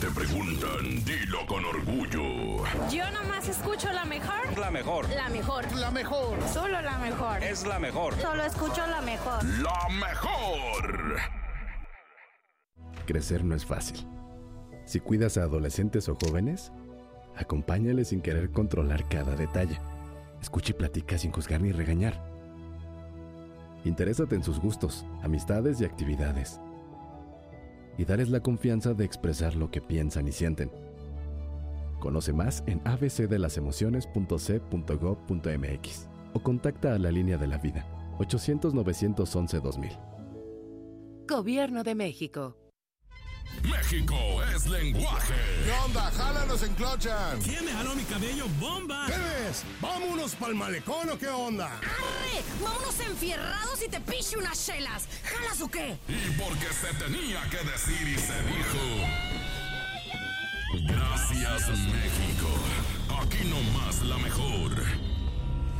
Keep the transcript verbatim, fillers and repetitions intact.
te preguntan, dilo con orgullo. Yo nomás escucho la mejor. La mejor. La mejor. La mejor. Solo la mejor. Es la mejor. Solo escucho la mejor. La mejor. Crecer no es fácil. Si cuidas a adolescentes o jóvenes, acompáñales sin querer controlar cada detalle. Escucha y platica sin juzgar ni regañar. Interésate en sus gustos, amistades y actividades. Y darles la confianza de expresar lo que piensan y sienten. Conoce más en a b c de las emociones punto c punto gov punto m x o contacta a la línea de la vida ochocientos, novecientos once, dos mil. Gobierno de México. México es lenguaje. ¿Qué onda? ¡Jálanos en Clochan! ¿Quién me jaló mi cabello? ¡Bomba! ¿Qué ves? ¿Vámonos pa'l malecón o qué onda? ¡Arre! ¡Vámonos enfierrados y te piche unas chelas! ¿Jalas o qué? Y porque se tenía que decir y se dijo. Gracias, México. Aquí nomás la mejor.